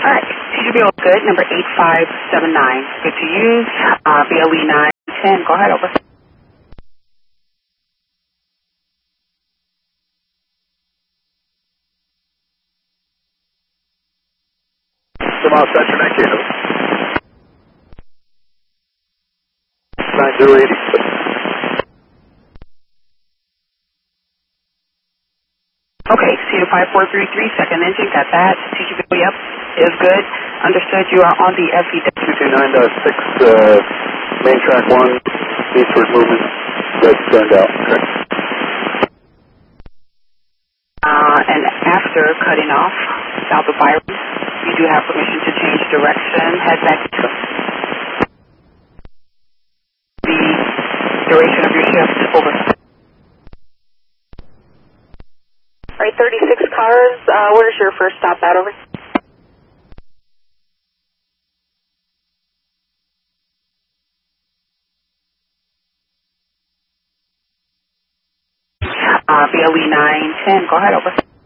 right. TGBO good, number 8579. Good to use. BLE 910. Go ahead, over. Come out, Central 9080. Okay, CU5433, second engine, got that. TGBO, yep, is good. Understood, you are on the FEW. 229.6, main track 1, eastward movement, red turned out. Okay. And after cutting off south of Byron, you do have permission to change direction, head back to the duration of your shift, over. All right, 36 cars, where's your first stop at, over? BLE 910, go ahead, over.